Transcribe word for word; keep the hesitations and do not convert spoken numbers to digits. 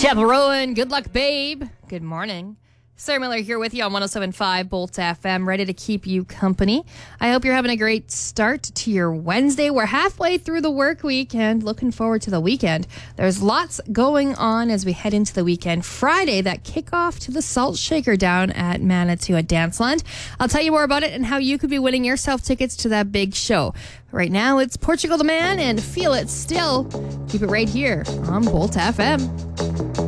Jeff Rowan, good luck, babe. Good morning. Sarah Miller here with you on one oh seven point five Bolt F M, ready to keep you company. I hope you're having a great start to your Wednesday. We're halfway through the work week and looking forward to the weekend. There's lots going on as we head into the weekend. Friday, that kickoff to the Salt Shaker down at Manitou at Danceland. I'll tell you more about it and how you could be winning yourself tickets to that big show. Right now, it's Portugal the Man and Feel It Still. Keep it right here on Bolt F M.